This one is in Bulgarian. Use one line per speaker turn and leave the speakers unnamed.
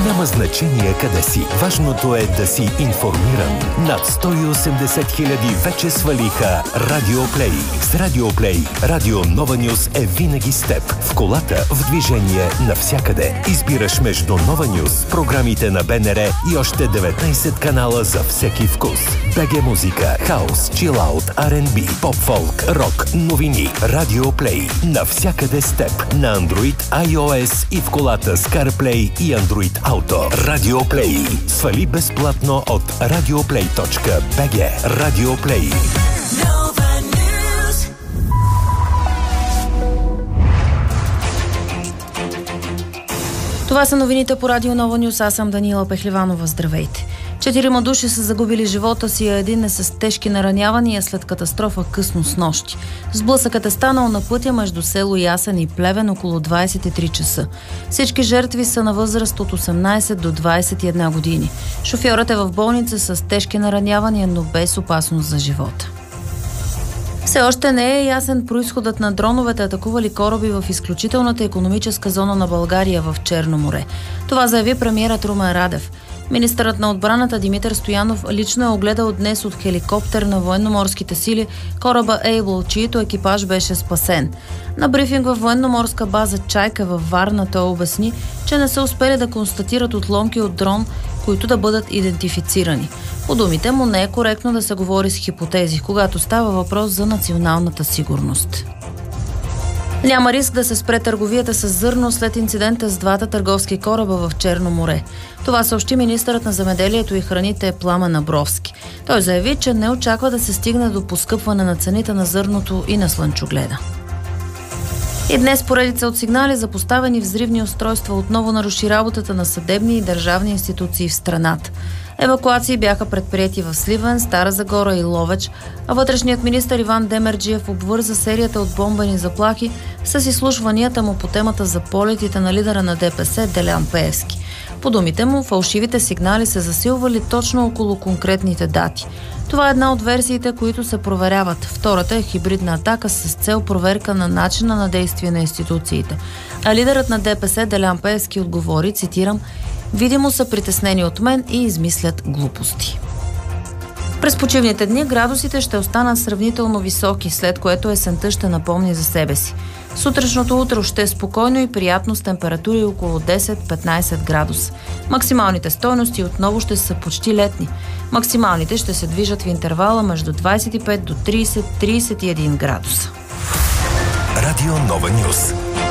Няма значение къде си. Важното е да си информиран. Над 180 хиляди вече свалиха Радио Плей. С Радио Плей, Радио Нова Нюс е винаги с теб. В колата, в движение, навсякъде. Избираш между Нова Нюс, програмите на БНР и още 19 канала за всеки вкус. БГ музика, хаус, чилаут, R&B, поп-фолк, рок, новини. Радио Плей. Навсякъде с теб. На Android, iOS и в колата с CarPlay и Android Auto. Радио Плей. Свали безплатно от radioplay.bg. Радио Плей.
Това са новините по Радио Нова Нюс. Аз съм Даниела Пехливанова. Здравейте. 4 души са загубили живота си, а един е с тежки наранявания след катастрофа късно снощи. Сблъсъкът е станал на пътя между село Ясен и Плевен около 23 часа. Всички жертви са на възраст от 18 до 21 години. Шофьорът е в болница с тежки наранявания, но без опасност за живота. Все още не е ясен произходът на дроновете, атакували кораби в изключителната икономическа зона на България в Черно море. Това заяви премиерът Румен Радев. Министърът на отбраната Димитър Стоянов лично е огледал днес от хеликоптер на военноморските сили кораба Able, чието екипаж беше спасен. На брифинг във военноморска база Чайка във Варна той обясни, че не са успели да констатират отломки от дрон, които да бъдат идентифицирани. По думите му не е коректно да се говори с хипотези, когато става въпрос за националната сигурност. Няма риск да се спре търговията с зърно след инцидента с двата търговски кораба в Черно море. Това съобщи министърът на земеделието и храните Пламен Абровски. Той заяви, че не очаква да се стигне до поскъпване на цените на зърното и на слънчогледа. И днес поредица от сигнали за поставени взривни устройства отново наруши работата на съдебни и държавни институции в страната. Евакуации бяха предприети в Сливен, Стара Загора и Ловеч, а вътрешният министър Иван Демерджиев обвърза серията от бомбени заплахи с изслушванията му по темата за полетите на лидера на ДПС Делян Пеевски. По думите му, фалшивите сигнали се засилвали точно около конкретните дати. Това е една от версиите, които се проверяват. Втората е хибридна атака с цел проверка на начина на действие на институциите. А лидерът на ДПС Делян Пеевски отговори, цитирам: „Видимо са притеснени от мен и измислят глупости“. През почивните дни градусите ще останат сравнително високи, след което есента ще напомни за себе си. Сутрешното утро ще е спокойно и приятно с температури около 10-15 градуса. Максималните стойности отново ще са почти летни. Максималните ще се движат в интервала между 25 до 30-31 градуса.
Радио Нова Нюс.